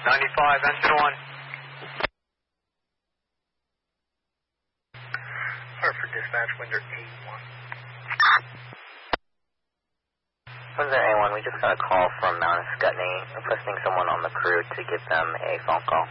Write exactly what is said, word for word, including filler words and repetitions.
ninety-five, engine one. Hartford dispatch, Windsor A one. Windsor A one, we just got a call from Mount Scottney requesting someone on the crew to give them a phone call.